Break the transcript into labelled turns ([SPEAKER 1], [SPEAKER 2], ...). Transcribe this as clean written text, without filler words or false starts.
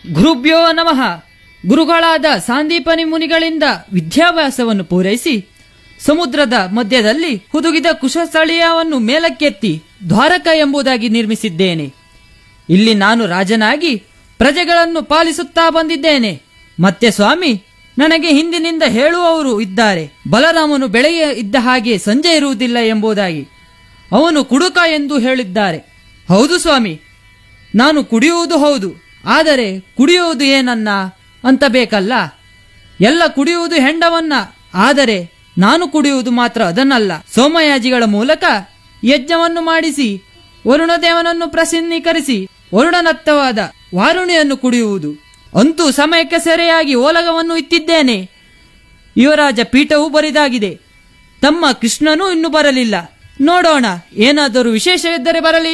[SPEAKER 1] ಗುರುಭ್ಯೋ ನಮಃ. ಗುರುಗಳಾದ ಸಾಂದೀಪನಿ ಮುನಿಗಳಿಂದ ವಿದ್ಯಾಭ್ಯಾಸವನ್ನು ಪೂರೈಸಿ ಸಮುದ್ರದ ಮಧ್ಯದಲ್ಲಿ ಹುದುಗಿದ ಕುಶಸ್ಥಳೀಯವನ್ನು ಮೇಲಕ್ಕೆತ್ತಿ ದ್ವಾರಕ ಎಂಬುದಾಗಿ ನಿರ್ಮಿಸಿದ್ದೇನೆ. ಇಲ್ಲಿ ನಾನು ರಾಜನಾಗಿ ಪ್ರಜೆಗಳನ್ನು ಪಾಲಿಸುತ್ತಾ ಬಂದಿದ್ದೇನೆ. ಮತ್ತೆ ಸ್ವಾಮಿ, ನನಗೆ ಹಿಂದಿನಿಂದ ಹೇಳುವವರು ಇದ್ದಾರೆ. ಬಲರಾಮನು ಬೆಳಗ್ಗೆ ಇದ್ದ ಹಾಗೆ ಸಂಜೆ ಇರುವುದಿಲ್ಲ ಎಂಬುದಾಗಿ. ಅವನು ಕುಡುಕ ಎಂದು ಹೇಳಿದ್ದಾರೆ. ಹೌದು ಸ್ವಾಮಿ, ನಾನು ಕುಡಿಯುವುದು ಹೌದು, ಆದರೆ ಕುಡಿಯುವುದು ಏನನ್ನ ಅಂತ ಬೇಕಲ್ಲ. ಎಲ್ಲ ಕುಡಿಯುವುದು ಹೆಂಡವನ್ನ, ಆದರೆ ನಾನು ಕುಡಿಯುವುದು ಮಾತ್ರ ಅದನ್ನಲ್ಲ. ಸೋಮಯಾಜಿಗಳ ಮೂಲಕ ಯಜ್ಞವನ್ನು ಮಾಡಿಸಿ ವರುಣದೇವನನ್ನು ಪ್ರಸನ್ನೀಕರಿಸಿ ವರುಣನತ್ತವಾದ ವಾರುಣಿಯನ್ನು ಕುಡಿಯುವುದು. ಅಂತೂ ಸಮಯಕ್ಕೆ ಸರಿಯಾಗಿ ಓಲಗವನ್ನು ಇತ್ತಿದ್ದೇನೆ. ಯುವರಾಜ ಪೀಠವೂ ಬರಿದಾಗಿದೆ. ತಮ್ಮ ಕೃಷ್ಣನೂ ಇನ್ನೂ ಬರಲಿಲ್ಲ. ನೋಡೋಣ, ಏನಾದರೂ ವಿಶೇಷ ಇದ್ದರೆ ಬರಲಿ.